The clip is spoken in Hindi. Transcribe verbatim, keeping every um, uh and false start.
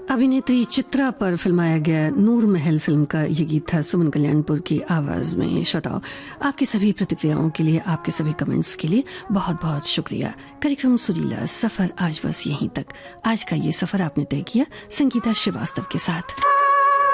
अभिनेत्री चित्रा पर फिल्माया गया नूर महल फिल्म का ये गीत था सुमन कल्याणपुर की आवाज में। श्रोताओं, आपकी सभी प्रतिक्रियाओं के लिए, आपके सभी कमेंट्स के लिए बहुत बहुत शुक्रिया। कार्यक्रम सुरीला सफर आज बस यहीं तक। आज का ये सफर आपने तय किया संगीता श्रीवास्तव के साथ।